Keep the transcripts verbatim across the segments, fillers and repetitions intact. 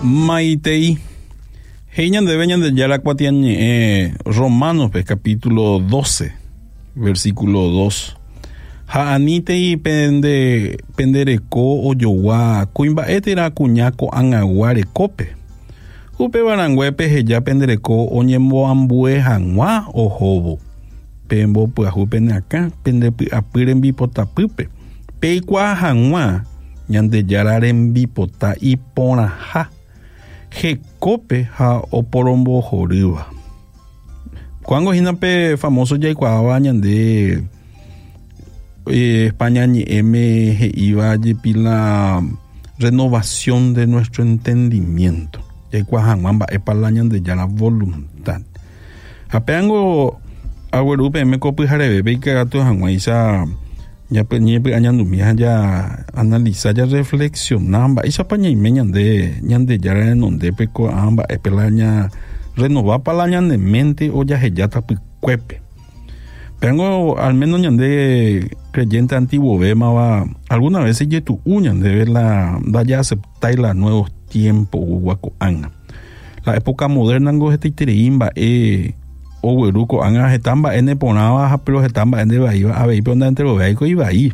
Maitei. Heiñan de Beñan de Yaracuatian, eh, Romanos, pues, capítulo doce, versículo dos. Haanitei pende, pendereco o yowa, cuimba etera cuñaco angaguare cope. Upe baranguepe heya pendereco o ñembo ambue hangua o hobo. Pembo puajupe acá, pende apiren bipotapupe. Peikwa hangua, ñande yararen bipota y ponaja. Jecope ha oporombo joriba. Cuando hinape famoso ya ikuaba ñande eh, España ni M iba la renovación de nuestro entendimiento. Ya ikuajangamba epalañan de ya la voluntad. Apeango aguerupe me copi jarebe y que gato hangwaisa ya peñepe añandumia ya analiza ya reflexionamba esa paña y meñan de ñande ya en donde peco amba epelaña renova palaña de mente o ya ya tapicuepe. Tengo al menos ñande creyente antiguo vema va alguna vez ye tu uñan de ver la vaya aceptar los nuevos tiempos guacoanga. La época moderna ngo este itereimba e o hueruco anga jetamba ene ponaba pero jetamba ene iba a ver pero entre los vehículos iba ahí.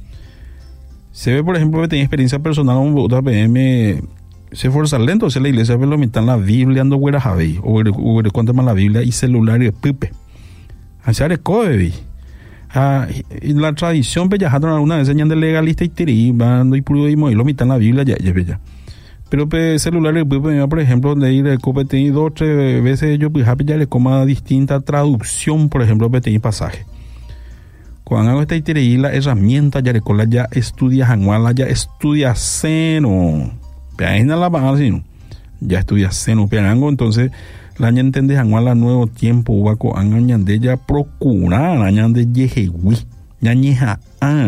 Se ve por ejemplo que tenía experiencia personal un otra P M se forza lento se la iglesia ve lo mitan la Biblia ando güera jabe o güera cuenta más la Biblia y celular y pipe. Hacer ecoe ah y la tradición pe ya hatan alguna vez enseñan de legalista y teriba ando y puro y lo mitan la Biblia ya ya ya. Pero pe celular por ejemplo donde ir el competí dos tres veces yo pues ya le coma distinta traducción por ejemplo pe tenía pasaje cuando hago esta y la herramienta ya le cola ya estudia januala ya estudia seno pe ahí no la van así ya estudia seno pe ango entonces la ña entiende januala nuevo tiempo guaco angan de ya procurar añan de yejewi ña ñeja